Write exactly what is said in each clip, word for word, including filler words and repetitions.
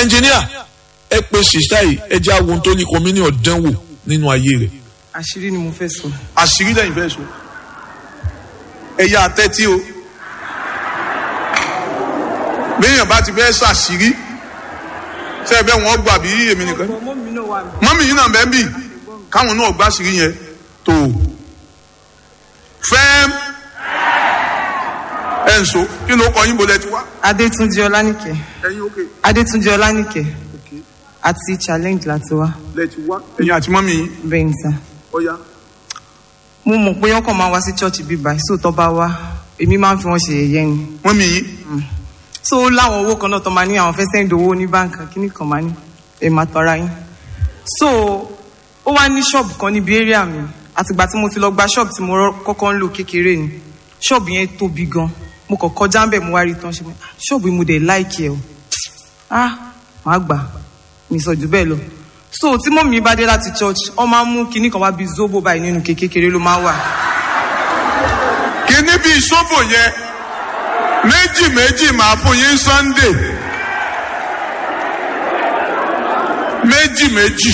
ẹnjìníà ẹ pé sista yìí ẹ jẹ́ àwọn tó ní kọ́mínì ọ̀dánwò nínú ayé rẹ̀. àṣírí ni mo fẹ́ sọ. àṣírí lẹ́yìn fẹ́ sọ ẹ̀yà àtẹ́tí o béèyàn bá ti fẹ́ ṣàṣírí ṣe é bẹ́ẹ̀ wọ́n gbà bí èmi nìkan mọ́mí yìí náà bẹ́ẹ̀ bì káwọn náà gbà àṣírí yẹn tó fẹ́ẹ́m ẹ̀ ń so kí ló kọ yín bó lẹ ti wá. Adétúnjí Ọlánìkẹ́. ẹ̀yin òkè. Adétúnjí Ọlánìkẹ́. àti challenge láti wá. lẹ ti wá ẹ̀yin àti mọ́mí yín. bẹ́ẹ̀ ni sà. ọ̀ya. mo mọ̀ pé wọ́n kàn máa wá sí church bíbá so tó bá wá èmi máa ń fi wọ́n ṣe yẹ̀yẹ́ ni. mọ́mí yín. so láwọn owó kan náà tó máa ní àwọn fẹ́ sẹ́ńdì owó ní báńkì kíní kan máa ní ẹ̀ máa tọ́ra yín. so ó wá ní ṣọ́ọ̀bù kan níbi area mi àtìgbà tí mo ti lọ gba ṣọ́ọ̀bù tí mo kọ́kọ́ ń lò kékeré ni ṣọ́ọ̀bù yẹn tóbi gan mo kàn kọjá ń bẹ̀ mo wá rí tán ṣe mo ṣọ́ọ̀bù yìí mo dẹ̀ láìkì ẹ̀ o ah màá gbà mi sọ jù bẹ́ẹ̀ lọ so tí mọ́ mi bá dé láti church ọ máa ń mú kinní kan wá bíi zobo báyìí nínú kékeré ló máa wà. kinní bíi zobo yẹn méjì méjì máa fún yín Sunday méjì méjì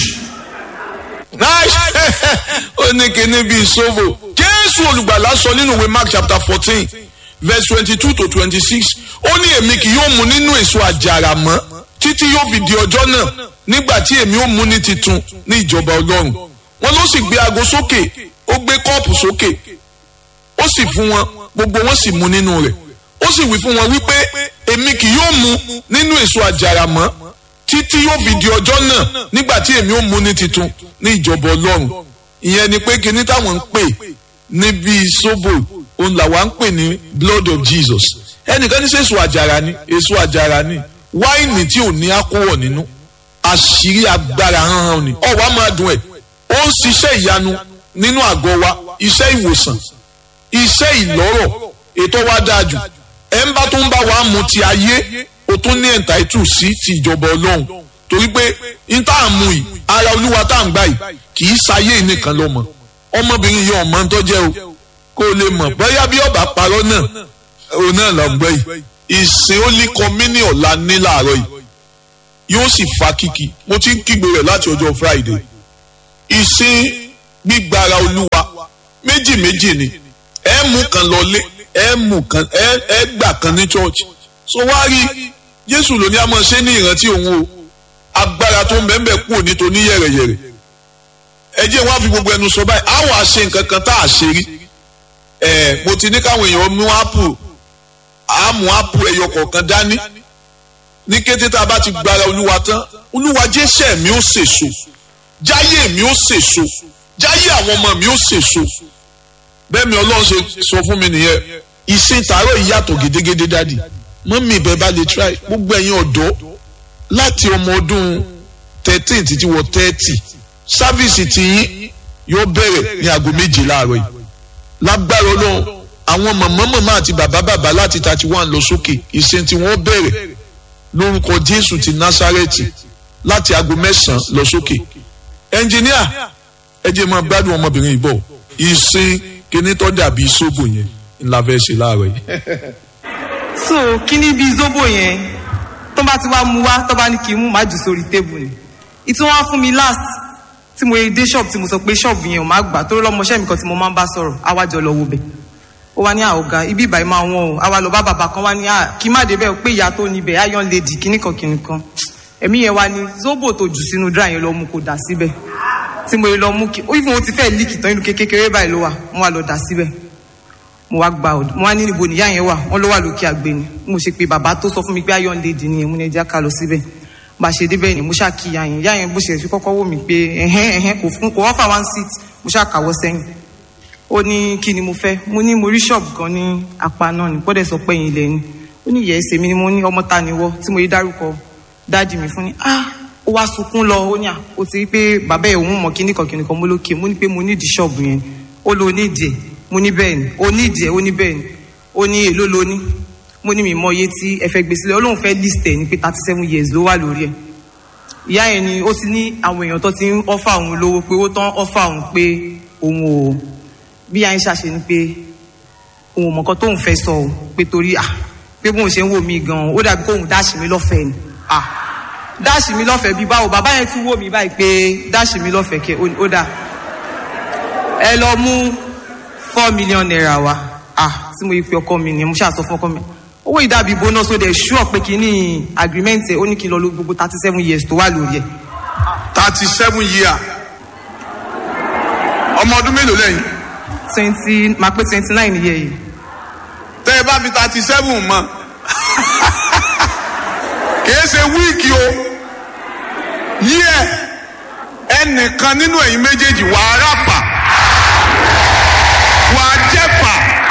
ó ní kinní bíi zobo Jésù olùgbàlà sọ nínú ìwé Mark chapter fourteen verse twenty-two to twenty-six ó ní èmi kì yóò mú nínú èso àjàrà mọ́ títí yóò fi di ọjọ́ náà nígbà tí èmi ó mú ní titun ní ìjọba Ọlọ́run. Wọn ló sì gbé aago sókè ó gbé kọ́ọ̀pù sókè ó sì fún wọn gbogbo wọn sì mu nínú rẹ̀ ó sì wí fún wọn wípé èmi kì yóò mu nínú èso àjàrà mọ́ títí yóò fi di ọjọ́ náà nígbà tí èmi ó mú ní titun ní ìjọba Ọlọ́run. Ìyẹn ni pé kíní táwọn ń pè níbi sóbò òun làwa ń pè ní blood of Jesus. Ẹnìkan ní sèso àjàrà ni èso àjàrà ni wáìnì tí ò ní àkówọ̀ nínú àṣírí agbára hánhán ni ọwọ́ máa dùn ẹ̀ ó ń ṣiṣẹ́ ìyanu nínú àgọ́ wa iṣẹ́ ìwòsàn iṣẹ́ ìlọ́rọ̀ ètò wa dáa jù ẹ̀ ń bá tó ń bá wa mú ti ayé o tún ní ẹ̀ǹtàìtù sí ti ìjọba Ọlọ́run torí pé n tá à ń mú yìí ara Olúwa tá à ń gbà yìí kì í ṣayé nìkan ló mọ̀ ọmọbìnrin yìí ọmọ ń tọ́jẹ́ o kó o lè mọ̀ bóyá bí ọba parọ́ náà òun náà lọ gbẹ́ yìí ìsìn ó lé kọ́mínì ọ̀la ní láàárọ̀ yìí yóò sì fa kíkì mo ti ń kígbe rẹ̀ láti ọjọ́ Friday ìsìn gbígbára Olúwa méjì méjì ni ẹ mú kan lọlé ẹ mú kan ẹ gbà kan ní church so wá rí Jésù ló ní a máa ṣe ní ìrántí òun o agbára tó ń bẹ́ẹ̀ bẹ́ẹ̀ kúrò nítorí yẹ̀rẹ̀yẹ̀rẹ̀ ẹ jẹ́ wá fi gbogbo ẹnu sọ báyìí àwọn àṣe nǹkan kan tá a ṣe rí ẹ mo ti ní káwọn èèyàn mú ápù àmú ápù ẹyọ kọ̀ọ̀kan dání ní kété tá a bá ti gbára Olúwa tán Olúwa jẹ́sẹ̀ mi ó sèso jáyé mi ó sèso jáyé àwọn ọmọ mi ó sèso bẹ́ẹ̀ mi Ọlọ́run ṣe sọ fún mi nìyẹn ìsìn tààrọ̀ ìyàtọ̀ gédégédé dádì mọ́mí ìbẹ̀ bá lè try gbogbo ẹ̀yin ọ̀dọ́ láti ọmọ ọdún thirteen títí wọ thirty sáfíìsì tiyín yóò bẹ̀rẹ̀ ní aago méje láàárọ̀ yìí lágbára Ọlọ́run àwọn màmá màmá àti bàbá bàbá láti thirty one lọ sókè ìsìn tí wọ́n bẹ̀rẹ̀ lórúkọ Jésù ti Násárẹ́tì láti aago mẹ́sàn-án lọ sókè ẹnjìníà ẹ jẹ́ máa gbádùn ọmọbìnrin yìí bọ̀ ìsìn kíní tó dàbí sóbò yẹn ńlá fẹ́ ṣe láàárọ̀ yìí. so kíní bíi zobo yẹn tó bá ti wá mu wá tó bá ní kí n mú má jù sórí tébù ni ìtún wá fún mi last tí mo dé ṣọ́ọ̀bù tí mo sọ pé ṣọ́ọ̀bù yẹn ò má gbà tó lọ́mọṣẹ́ mi kan tí mo máa ń bá sọ̀rọ̀ àwájọ lọ wo bẹ̀ ó wá ní àwògá ibi ìbàyí máa wọ́n o àwa lọ bá bàbá kan wá ní à kí má débẹ̀ pé ìyá tó níbẹ̀ iron lady kíníkan kíníkan ẹ̀mí yẹn wá ní zobo tó jù sínú dry yẹn lọ mú kó dà síbẹ̀ tí mo lọ mú kí ó ìfún ó ti fẹ́ líkì tán inú kékeré báyìí ló wà mo wá lọ dà síbẹ̀ mo wá gba ọ̀dọ̀ mo wá ní níbo nìyá yẹn wà wọ́n ló wà lókè àgbè ni mo ṣe pé bàbá tó sọ fún mi pé iron lady ni mo ní ẹja ká lọ síbẹ̀ bá ṣe débẹ̀ ni mo ṣáà kí ìyá yẹn ìyá yẹn bó ṣe fi kọ́kọ́ wò mí pé ẹ̀hẹ́n ẹ̀hẹ́n kò fún kò wọ́n fà one seat mo ṣáà kàwọ́ sẹ́yìn ó ní kí ni mo fẹ́ mo ní mo rí ṣọ́ọ̀bù kan ní apá náà ní gbọ́dẹ̀ sọ pé yín ilẹ̀ ni ó ní ìyẹ́ ẹsẹ̀ mi ni mo ní ọmọ ta ni wọ́ tí mo yí dárúkọ dáàdì mi fún ni ah ó wá sunkún lọ ó ní à ó ti rí pé bàbá ẹ̀ òun mọ̀ kíníkan kíníkan mo lókè mo ní pé mo nídìí ṣọ́ọ̀bù yẹn ó lo onídìí ẹ̀ mo ní bẹ́ẹ̀ ni ó nídìí ẹ̀ ó ní bẹ́ẹ̀ ni ó ní èló lo ní mo ní mi mọ iye tí ẹ fẹ́ gbé sílẹ̀ Ọlọ́run fẹ́ list ẹ̀ ní pé thirty seven years ló wà lórí ẹ̀ ìyá yẹn ni ó ti ní àwọn èèyàn tó ti ń ọ́fà òun lówó pé ó tán ọ́fà òun pé òun ò bí yá ń ṣàṣe ni pé òun ò mọ̀kan tóun fẹ́ sọ ò pé torí à pé bóun ṣe ń wò mí gan-an ó dàbí kóun dáṣì mí lọ́fẹ̀ẹ́ ni à dáàṣì mi lọ́fẹ̀ẹ́ bíi báwo bàbá yẹn tún wò mí báyìí pé dáàṣì mi lọ́fẹ̀ẹ́ kẹ ó dà ẹ lọ mú four million naira wá ah tí mo yí pé ọkọ mi ni mo ṣáà sọ fún ọkọ mi owó ìdàbí bonus ó dẹ̀ ṣúọ̀ pé kí ní agreement ẹ̀ ó ní kí n lọ lo gbogbo thirty seven years tó wà lórí ẹ̀. thirty seven year ọmọ ọdún mélòó lẹ́yìn. twenty máa pé twenty nine year yìí. tẹ́ ẹ bá fi thirty seven mọ́ kìí ṣe wíìkì o yíyẹ ẹnìkan nínú ẹ̀yin méjèèjì wàá rápà wàá jẹ́pà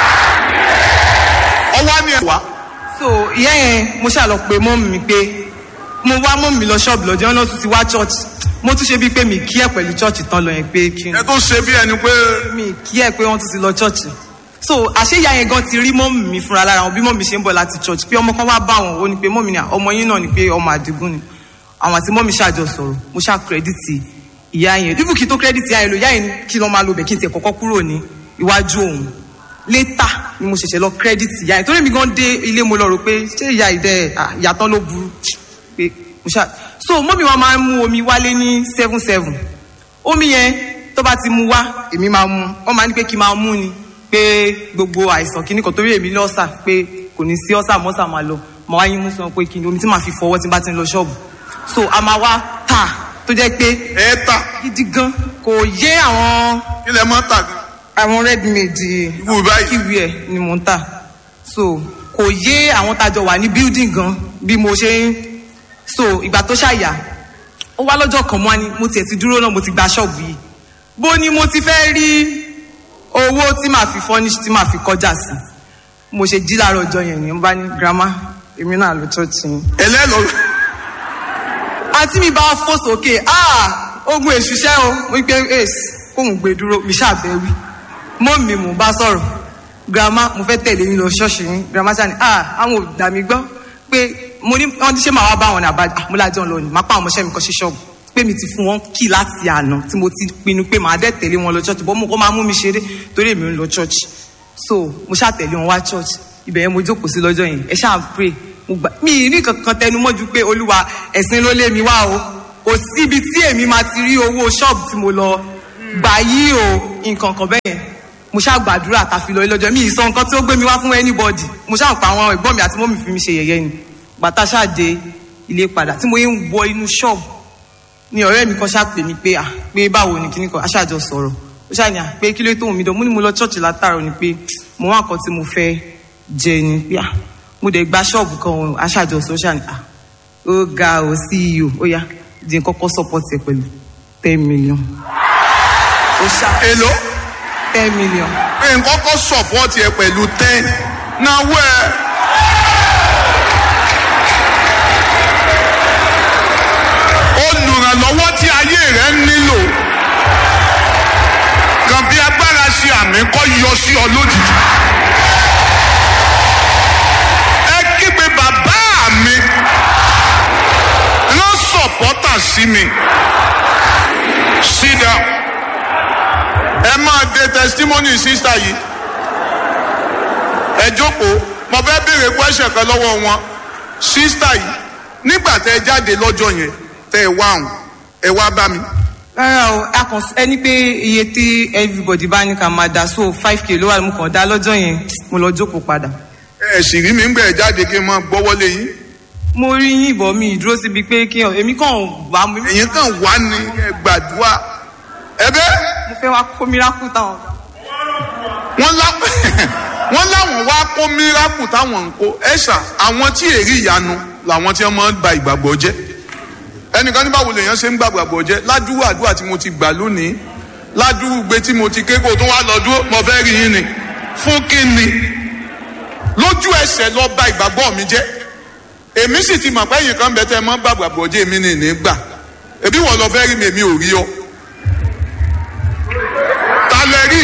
ọwọ́ ni ẹ wá. so ìyá yẹn mo ṣáà lọ pé mọ́mì mi pé mo wá mọ́mì mi lọ ṣọ́ọ̀bù lọ́jọ́ náà tún ti wá church mo tún ṣe bíi pé mi kí ẹ pẹ̀lú church tán lọ yẹn pé kí n. ẹ tó ṣe bí ẹni pé. mi kí ẹ pé wọ́n tún ti lọ church so àṣé ìyá yẹn gan ti rí mọ́mì mi fúnra lára wọn bí mọ́mì ṣe ń bọ̀ láti church pé ọmọ kan wá bá wọn ó ní pé mọ́mì ni ọmọ yín náà ni pé ọmọ àdìgún ni àwọn àti mọ́mì ṣàjọ sọ̀rọ̀ mo ṣá kírẹ́dìtì ìyá yẹn dípò kí tó kírẹ́dìtì ìyá yẹn lò ìyá yẹn kí lọ́ máa lo bẹ̀ kí n tiẹ̀ kọ́kọ́ kúrò ní iwájú òun létà ni mo ṣẹ̀ṣẹ̀ lọ kírẹ́dìtì ìyá yẹn torí mi gan dé ilé mo lọ rò pé ṣé ìyá ìdẹ ìyàtọ̀ ló burú pé mo ṣá so mọ́mì wọn máa ń mú omi wálé ní seven seven omi yẹn tó bá ti mú wá èmi máa mú wọn máa ní pé kí n máa mú ni pé gbogbo àìsàn kìíní kan torí èmi lọ́sà pé kò ní sí ọ́sà mọ́sà máa lọ màá wáyé mú sọ pé kí ni omi tí màá fi fọwọ́ tí n bá ti ń lọ ṣọ́ọ̀bù so a máa wá tà tó jẹ́ pé ẹ tà gidi gan kò yé àwọn. ilẹ̀ mọ́ tà gan. àwọn ready-made ìwú báyìí kíwì ẹ̀ ni mò ń tà so kò yé àwọn tájọ wà ní building gan bí mo ṣe ń so ìgbà tó ṣàyà ó wá lọ́jọ́ kan mọ́ ni mo tiẹ̀ ti dúró náà mo ti gba ṣọ́ọ̀bù yìí bó ni mo ti fẹ́ rí owó tí màá fi furnish tí màá fi kọjá sí mo ṣe jí láàárọ̀ ọjọ́ yẹn ni mo bá ní grandma èmi náà lọ church yẹn. ẹlẹ́lọ. àǹtí mi bá fò sókè ah ogun èṣùṣẹ́ o mo gbé ace kóhùn gbé dúró mi ṣàbẹ̀wí mọ́ mi mò ń bá sọ̀rọ̀ grandma mo fẹ́ tẹ̀lé yín lọ ṣọ́ọ̀ṣì yín grandma ṣáà ní ah àwọn òdà mi gbọ́ pé mo ní wọ́n ti ṣe máa wá bá wọn ní àbájá mo lájọ́ lọ ní máa pa àwọn ọmọọṣẹ́ mi kan ṣe ṣọ́ọ̀bù pé mi ti fún wọn kí láti àná tí mo ti pinnu pé màá dẹ́ tẹ̀lé wọn lọ church bọ́ mo kọ́ máa mú mi ṣeré torí èmi ń lọ church so mo ṣáà tẹ̀lé wọn wá church ibẹ̀ yẹn mo jókòó sí lọ́jọ́ yẹn ẹ ṣáà pray mo gbà mí ní kankan tẹnu mọ́ ju pé olúwa ẹ̀sìn ló lé mi wá o kò síbi tí èmi máa ti rí owó ṣọ́ọ̀bù tí mo lọ gbà yí o nǹkan kan bẹ́ẹ̀ yẹn mo ṣáà gbàdúrà tàfi lọ lọ́jọ́ mi ìsọ nǹkan tí ó gbé mi wá fún anybody mo ṣáà pa àwọn ẹ̀gbọ́n mi àti mọ́mì fi mi ṣe yẹ̀yẹ́ ni gbàtà ṣáà dé ilé padà tí mo yẹ ń wọ inú ṣọ́ọ̀bù ni ọ̀rẹ́ mi kan ṣáà pè mí pé à pé báwo ni kíní kan aṣáàjọ sọ̀rọ̀ ó ṣáà ní à pé kí ló tó mi dán mo ní mo lọ ṣọ́ọ̀ṣì látàrọ̀ ni pé mo wá nǹkan tí mo fẹ́ jẹ ni pé à mo dẹ̀ gba ṣọ́ọ̀bù kan aṣáàjọ sọ̀rọ̀ ṣáà ní à ó ga ò sí iyì o ó yá di kọ́kọ́ support ẹ pẹ̀lú ten million. ó ṣá èlò. ten million. ẹ kọ́kọ́ support ẹ pẹ̀lú ten náà wẹ̀. olùrànlọ́wọ́ tí ayé rẹ̀ nílò kàn fi agbára ṣe àmì kọ́ yọ sí ọ lójijì. ẹ kígbe bàbá mi rán sọ̀pọ́tà sí mi sídà ẹ máa de testimony sísá yìí ẹ jókòó mo fẹ́ béèrè question kan lọ́wọ́ wọn sísá yìí nígbà tẹ jáde lọ́jọ́ yẹn tẹ ẹ wá àwọn ẹ wá bá mi. rárá o a kàn ẹni pé iye tí everybody bá ní ká máa dá so five k ló wà mo kàn dá lọ́jọ́ yẹn mo lọ jókòó padà. ẹ sì rí mi ń gbẹ jáde kí n máa gbọ́wọ́lé yín. mo rí yín ìbọn mi ìdúró síbi pé kí èmi kàn wá. èyí kàn wá ní ẹ gbàdúrà ẹ bẹ. mo fẹ́ wá kó miracle táwọn. wọ́n lá wọ́n láwọn wá kó miracle táwọn ń kó ẹ ṣá àwọn tí èrí ìyanu làwọn tí wọ́n máa ń ba ìgbàgbọ́ jẹ́ ẹnìkan ní báwo lèèyàn ṣe ń gbà gbàgbọ́ jẹ́ ládùúgbò àdúrà tí mo ti gbà lónìí ládùúgbò gbé tí mo ti ké kó tó wá lọ dúró mo fẹ́ rí yín ni fún kí ni lójú ẹsẹ̀ lọ ba ìgbàgbọ́ mi jẹ́ èmi sì ti mọ̀ pé ẹ̀yìn kan bẹ tẹ́ ẹ mọ́ gbà gbàgbọ́ jẹ́ èmi ní ní gbà èbí wọ́n lọ fẹ́ rí mi èmi ò rí ọ ta lẹ rí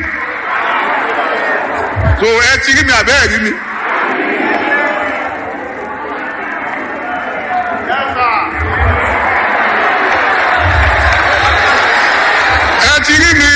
so ẹ ti rí mi àbẹ́ ẹ̀ rí mi. ti rí mi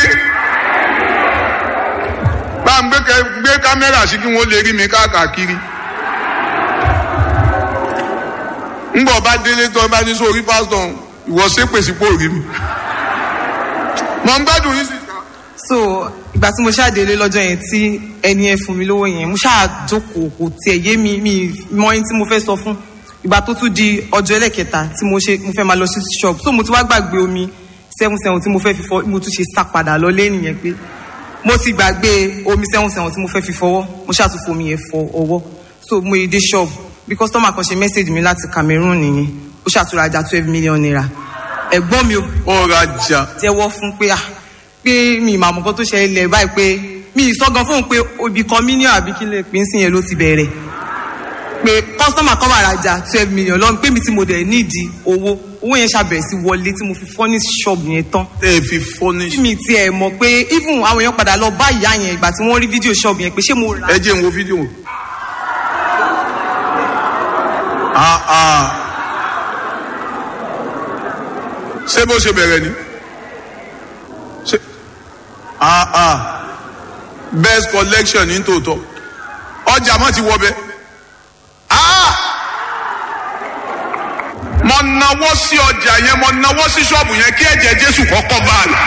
bá ń gbé kámẹ́rà sí kí wọ́n lè rí mi káàkiri ńgbọ̀ bá délé tó bá ní sórí pásítọ̀ ìwọ ṣépè sípò rí mi. mo ń gbádùn yín sí. so ìgbà tí mo ṣàdélé lọ́jọ́ yẹn tí ẹni ẹ fún mi lówó yẹn mo ṣàjókòó kò tiẹ̀ yé mi mi mọ ẹni tí mo fẹ́ sọ fún. ìgbà tó tún di ọjọ́ ẹlẹ́kẹta tí mo ṣe mo fẹ́ máa lọ sí shop so mo ti wá gbàgbé omi seven seven tí mo fẹ́ fi fọ mo tún ṣe sá padà lọ lẹ́yìn yẹn pé mo ti gbàgbé omi seven seven tí mo fẹ́ fi fọwọ́ mo ṣàtúnfò omi yẹn fọ ọwọ́ so mo yẹ dé shop bí customer kan ṣe message mi láti Cameroon nìyẹn ó ṣàtúrajà twelve million naira ẹ̀gbọ́n mi ó rajà jẹ́wọ́ fún pé ah pé mi ìmọ̀ àmọ̀kan tó ṣẹlẹ̀ báyìí pé mi ìsọ̀gan fóun pé obì kan mílíọ̀nù àbí kí lè pín sí yẹn ló ti bẹ̀rẹ̀ pé customer kan wà rajà twelve million lọ́nà pé mi tí mo dẹ̀ nídìí owó owó yẹn ṣàbẹ̀rẹ̀ sí wọlé tí mo fi furnish shop yẹn tán. tẹ́ ẹ fi furnish. mi ti ẹ̀ mọ̀ pé even àwọn èèyàn padà lọ bá ìyá yẹn ìgbà tí wọ́n rí fídíò shop yẹn pé ṣé mo ra. ẹ jẹ́ n wo fídíò. ah ah ṣé bó ṣe bẹ̀rẹ̀ ni ṣe ah ah best collection ní tòótọ́ ọjà mọ́ ti wọ bẹ́ẹ̀ ah mo nawọ́ sí ọjà yẹn mo nawọ́ sí ṣọ́ọ̀bù yẹn kí ẹ̀jẹ̀ Jésù kọ́kọ́ bá a lọ.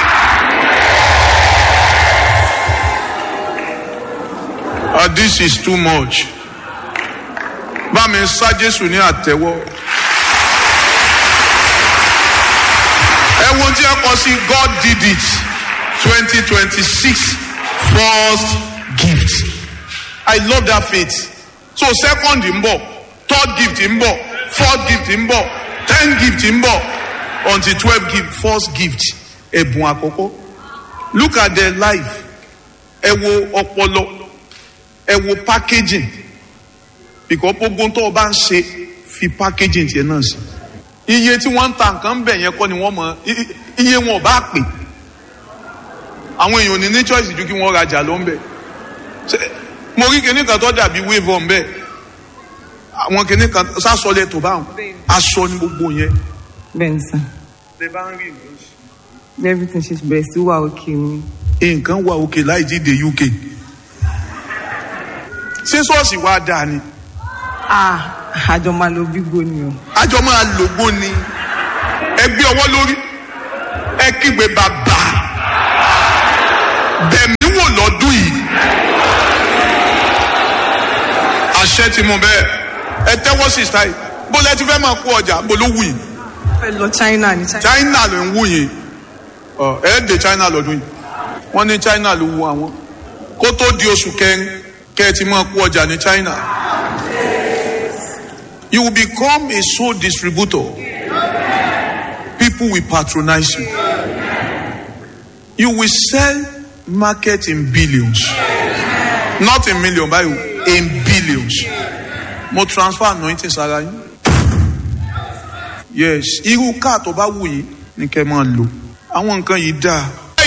ah this is too much bá mi sá Jésù ní àtẹ́wọ́. ẹ wo tí ẹ kọ sí God did it twenty twenty six first gift. I love that faith. So second ń bọ̀, third gift ń bọ̀, fourth gift ń bọ̀, ten gift ń bọ̀, until twelve gift, first gift. Ẹ̀bùn àkọ́kọ́. Look at their life. Ẹ wo ọpọlọ. Ẹ wo packaging. Because gbogbo tó o bá ń ṣe fi packaging tiẹ̀ náà sí. Iye tí wọ́n ń ta nǹkan bẹ̀ yẹn kọ́ ni wọ́n mọ̀ iye wọn ò bá pè. Àwọn èèyàn ní ní choice ju kí wọ́n rajà lọ ń bẹ̀. Mo rí kinní kan tó dàbí wave on bẹ́ẹ̀. Àwọn kinní kan sásọlẹ̀ tó bá wọn. Aṣọ ni gbogbo yẹn. Bẹ́ẹ̀ni sá. Ṣé bá ń rí ìlú? Everything ṣe bẹ̀rẹ̀ sí wà òkè ni. Nǹkan wà òkè láì jí dé U K. Ṣé ṣọ́ọ̀ṣì wa dáa ni? Ah, àjọ máa lo gbígbó ni o. Àjọ máa lo gbó ni. Ẹ gbé ọwọ́ lórí. Ẹ kígbe bàbá. Bẹ̀mí wò lọ́dún yìí. Àṣẹ ti mú bẹ́ẹ̀. Ẹ tẹ́wọ́ sí sáì. Bó lẹ ti fẹ́ máa kó ọjà, bó ló wù yìí. Fẹ́ lọ China ni. China ló ń wù yìí. Ẹ dé China lọ́dún yìí. Wọ́n ní China ló wù àwọn. Kó tó di oṣù kẹrin, kẹ́ ẹ ti máa kó ọjà ní China. You will become a sole distributor. People will patronize you. You will sell market in billions. Not in million, but in billions. Mo transfer anointing sára yín. Yes, irú káà tó bá wù yín ni kẹ́ máa lò. Àwọn nǹkan yìí dáa.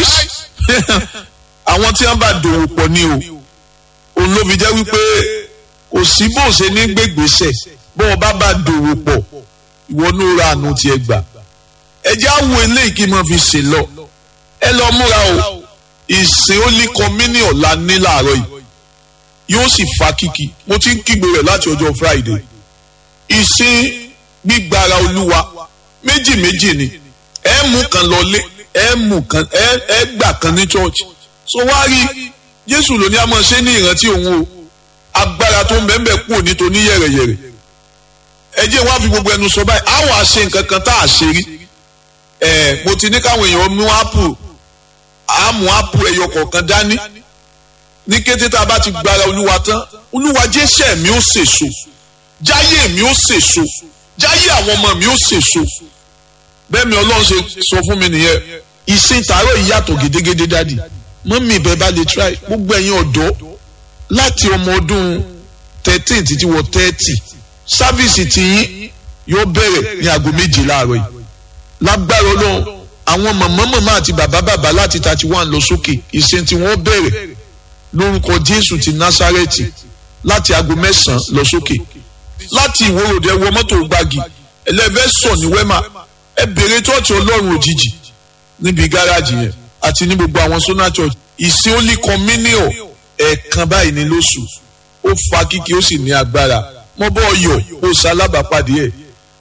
Àwọn tí wọ́n bá dòwò pọ̀ ni o. Òun ló fi jẹ́ wípé kò sí bó ṣe ní gbégbèsè. Bó o bá bá dòwò pọ̀ ìwọ ní ó ra àánú tiẹ̀ gbà. Ẹ jẹ́ àwọ̀ eléyìí kí n máa fi ṣe lọ. Ẹ lọ múra o. Ìsìn Holy Communion la ní láàárọ̀ yìí. Yóò sì fa kíkì. Mo ti ń kígbe rẹ̀ láti ọjọ́ Friday. Ìsìn gbígbára Olúwa méjì méjì ni. Ẹ mú kan lọlé, ẹ mú kan, ẹ gbà kan ní church. So wá rí Jésù ló ní a máa ṣe ní ìrántí òun o. Agbára tó ń bẹ́ẹ̀ bẹ́ẹ̀ kú òní tó ní yẹ̀rẹ̀yẹ̀rẹ̀. Ẹ jẹ́ wá fi gbogbo ẹnu sọ báyìí àwọn àṣe nǹkan kan tá a ṣe rí ẹ mo ti ní káwọn èèyàn mú ápù àmú ápù ẹyọ kọ̀ọ̀kan dání ní kété tá a bá ti gbára Olúwa tán Olúwa jẹ́sẹ̀ mi ó sèso jáyé mi ó sèso jáyé àwọn ọmọ mi ó sèso bẹ́ẹ̀ mi Ọlọ́run ṣe sọ fún mi nìyẹn ìsìn tààrọ̀ ìyàtọ̀ gédégédé dádì mọ́mí ìbẹ̀ bá lè try gbogbo ẹ̀yin ọ̀dọ́ láti ọmọ ọdún thirteen títí wọ thirty sáfíìsì tiyín yóò bẹ̀rẹ̀ ní aago méje láàárọ̀ yìí lágbára Ọlọ́run àwọn màmá màmá àti bàbá bàbá láti thirty one lọ sókè ìsìn tí wọ́n bẹ̀rẹ̀ lórúkọ Jésù ti Násárẹ́tì láti aago mẹ́sàn-án lọ sókè láti ìwòròdé ẹwọ mọ́tò gbági ẹlẹ́fẹ̀sọ̀ ní wẹ́mà ẹ bèrè tọ́ọ̀tì Ọlọ́run òjijì níbi gáràjì yẹn àti ní gbogbo àwọn sọ́nà church ìsìn Holy Communion ẹ̀ẹ̀kan báyìí ní lóṣù ó fa kíkì ó sì ní agbára mo bọ́ ọyọ̀ ó ṣalábàápàdé ẹ̀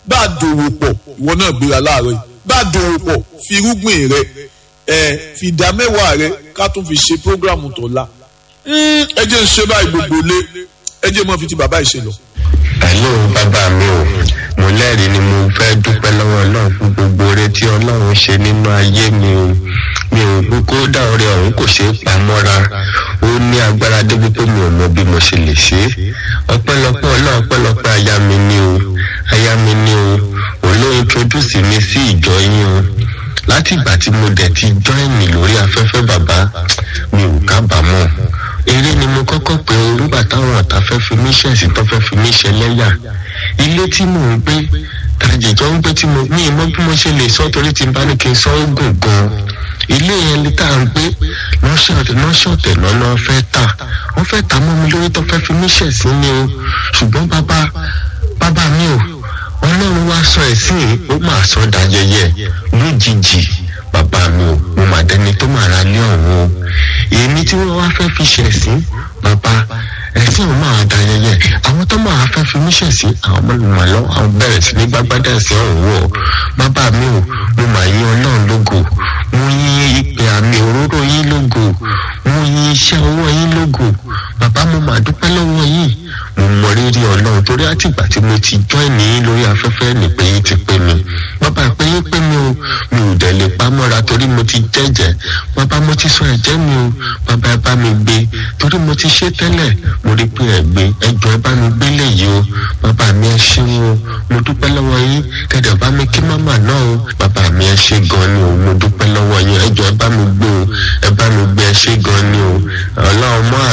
bá a dòwò pọ̀ ìwọ náà gbéra láàárọ̀ yìí bá a dòwò pọ̀ fi irúgbìn rẹ ẹ fi ìdá mẹ́wàá rẹ ká tún fi ṣe prógrámù tọ́lá ẹ jẹ́ ń ṣe báyìí gbogbo lé ẹ jẹ́ mọ́ fi ti bàbá ìṣe lọ. Hello bàbá mi o, mo lẹ́rìí ni mo fẹ́ dúpẹ́ lọ́wọ́ Ọlọ́run fún gbogbo oore tí Ọlọ́run ṣe nínú ayé mi o. Mi ò gbọ́ kó dá oore ọ̀hún kò ṣeé pamọ́ra, ó ní agbára débi pé mi ò mọ bí mo ṣe lè ṣe é. Ọpẹ́lọpẹ́ Ọlọ́run, ọpẹ́lọpẹ́ aya mi ni o, aya mi ni o, òun ló introduce mi sí ìjọ yín o. Láti ìgbà tí mo dẹ̀ ti join lórí afẹ́fẹ́ bàbá, mi ò kábàámọ̀. Eré ni mo kọ́kọ́ pé orúgbà táwọn ọ̀tá fẹ́ fi mí ṣẹ̀sìn tó fẹ́ fi mí ṣẹlẹ́yà. Ilé tí mò ń gbé tàjẹ̀jọ́ ń gbé tí mo ní ìmọ̀ bí mo ṣe lè sọ torí tí n bá ní kí n sọ ó gùn gan. Ilé yẹn lè tá à ń gbé lọ́ṣọ̀tẹ̀ lọ́nà fẹ́ tà. Wọ́n fẹ́ tà mọ́ mi lórí tó fẹ́ fi mí ṣẹ̀sìn ni o. Ṣùgbọ́n bàbá bàbá mi ò, Ọlọ́run wá sọ ẹ̀sìn ó máa sọ dayẹyẹ lójijì. Bàbá mi ò, mo mà dẹni tó máa ra lé ọ̀hún o. Èmi tí wọ́n wá fẹ́ fi ṣẹ̀sìn bàbá ẹ̀sìn ò máa dayẹyẹ. Àwọn tó máa fẹ́ fi mí ṣẹ̀sìn àwọn ọmọ mi mà lọ àwọn bẹ̀rẹ̀ sí ní gbágbádá ẹ̀sìn ọ̀hún wọ̀. Bàbá mi ò, mo mà yìn Ọlọ́run lógo, mo yìn ìpè àmì òróró yín lógo, mo yìn iṣẹ́ ọwọ́ yín lógo. Bàbá mo mà dúpẹ́ lọ́wọ́ yín, mo mọ rírì Ọlọ́run torí àtìgbà tí mo ti join ní lórí afẹ́fẹ́ ní pé yín ti pè mí. Bàbá pé yín pé mi ò, mi ò dẹ̀ lè pamọ́ra torí mo ti jẹ́jẹ́. Bàbá mo ti sọ ẹ̀jẹ̀ mi o, bàbá ẹ bá mi gbé torí mo ti ṣe tẹ́lẹ̀, mo rí pé ẹ gbé ẹjọ́ ẹ bá mi gbé léyìí o. Bàbá mi ẹ ṣé o, mo dúpẹ́ lọ́wọ́ yín, kẹ̀dẹ̀ bá mi kí màmá náà o. Bàbá mi ẹ ṣé gan ni o, mo dúpẹ́ lọ́wọ́ yín, ẹjọ́ ẹ bá mi gbé o, ẹ bá mi gbé ẹ ṣé gan ni o. Ọlọ́run mọ́